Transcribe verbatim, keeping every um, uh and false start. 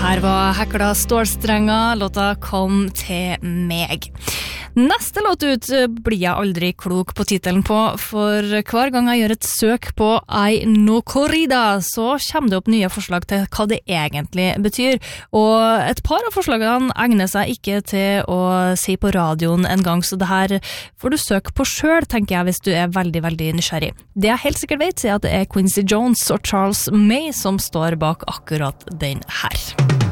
Her var Hekla Stålstrenger, låta Kom til meg. Neste låt ut blir jeg aldri klok på titelen på, for hver gang jeg gjør et søk på Ai no corrida, så kommer det opp nye forslag til hva det egentlig betyr. Og et par av forslagene egner seg ikke til å si på radioen en gang, så det her får du søke på selv, tenker jeg, hvis du er veldig, veldig nysgjerrig. Det jeg helt sikkert vet, er at det er Quincy Jones og Charles May som står bak akkurat den her.